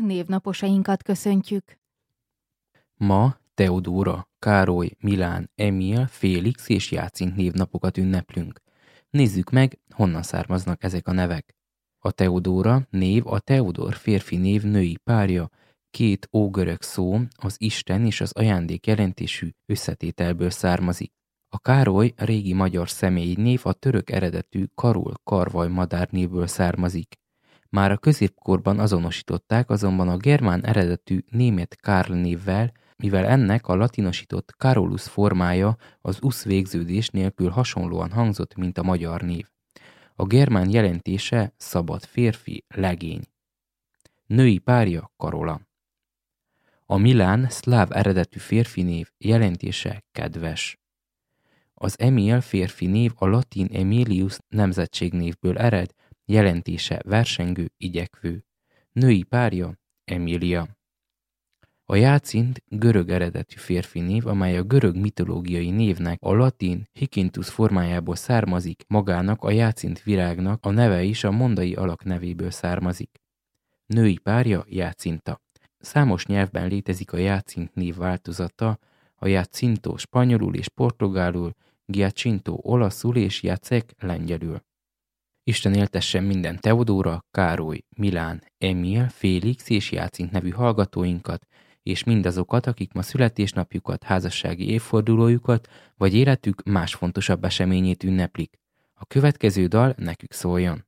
névnaposainkat köszöntjük. Ma Teodóra, Károly, Milán, Emil, Félix és Jácint névnapokat ünneplünk. Nézzük meg, honnan származnak ezek a nevek. A Teodóra név a Teodor férfi név női párja, két ógörög szó, az Isten és az ajándék jelentésű összetételből származik. A Károly régi magyar személyi név a török eredetű Karol karvaj madárnévből származik. Már a középkorban azonosították azonban a germán eredetű német Karl névvel, mivel ennek a latinosított Carolus formája az usz végződés nélkül hasonlóan hangzott, mint a magyar név. A germán jelentése szabad férfi, legény. Női párja Karola. A Milán szláv eredetű férfi név jelentése kedves. Az Emil férfi név a latin Emilius nemzetségnévből ered, jelentése versengő, igyekvő. Női párja Emília. A Jácint görög eredetű férfi név, amely a görög mitológiai névnek a latin Hikintus formájából származik, magának a jácint virágnak a neve is a mondai alak nevéből származik. Női párja Jácinta. Számos nyelvben létezik a Jácint név változata, a Jacinto spanyolul és portugálul, Giacinto olaszul és Jacek lengyelül. Isten éltessen minden Teodóra, Károly, Milán, Emil, Félix és Jácint nevű hallgatóinkat, és mindazokat, akik ma születésnapjukat, házassági évfordulójukat, vagy életük más fontosabb eseményét ünneplik. A következő dal nekük szóljon.